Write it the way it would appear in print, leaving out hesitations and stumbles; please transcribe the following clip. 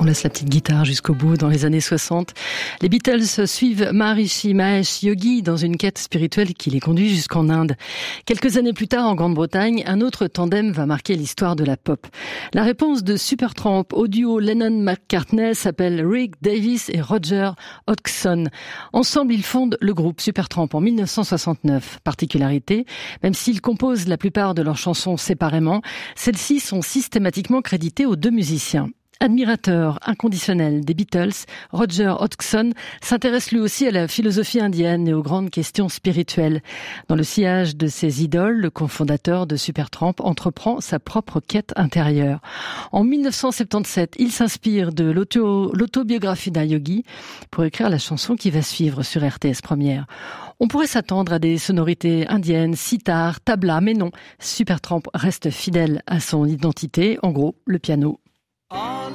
On laisse la petite guitare jusqu'au bout. Dans les années 60, les Beatles suivent Maharishi Mahesh Yogi dans une quête spirituelle qui les conduit jusqu'en Inde. Quelques années plus tard, en Grande-Bretagne, un autre tandem va marquer l'histoire de la pop. La réponse de Supertramp au duo Lennon-McCartney s'appelle Rick Davies et Roger Hodgson. Ensemble, ils fondent le groupe Supertramp en 1969. Particularité, même s'ils composent la plupart de leurs chansons séparément, celles-ci sont systématiquement créditées aux deux musiciens. Admirateur inconditionnel des Beatles, Roger Hodgson s'intéresse lui aussi à la philosophie indienne et aux grandes questions spirituelles. Dans le sillage de ses idoles, le cofondateur de Supertramp entreprend sa propre quête intérieure. En 1977, il s'inspire de l'autobiographie d'un yogi pour écrire la chanson qui va suivre sur RTS Première. On pourrait s'attendre à des sonorités indiennes, sitar, tabla, mais non, Supertramp reste fidèle à son identité, en gros, le piano.